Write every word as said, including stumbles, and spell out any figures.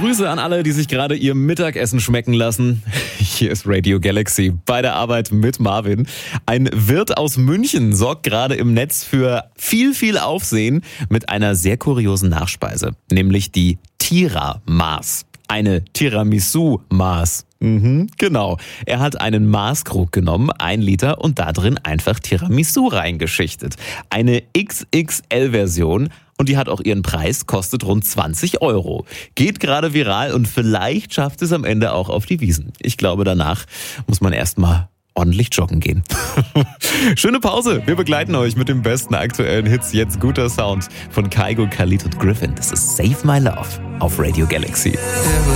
Grüße an alle, die sich gerade ihr Mittagessen schmecken lassen. Hier ist Radio Galaxy bei der Arbeit mit Marvin. Ein Wirt aus München sorgt gerade im Netz für viel, viel Aufsehen mit einer sehr kuriosen Nachspeise, nämlich die Tira-Maß. Eine Tiramisu-Maß. Mhm, genau. Er hat einen Maßkrug genommen, ein Liter, und da drin einfach Tiramisu reingeschichtet. Eine X X L-Version. Und die hat auch ihren Preis, kostet rund zwanzig Euro. Geht gerade viral und vielleicht schafft es am Ende auch auf die Wiesn. Ich glaube, danach muss man erstmal ordentlich joggen gehen. Schöne Pause. Wir begleiten euch mit den besten aktuellen Hits. Jetzt guter Sound von Kygo, Khalid und Griffin. Das ist Save My Love auf Radio Galaxy.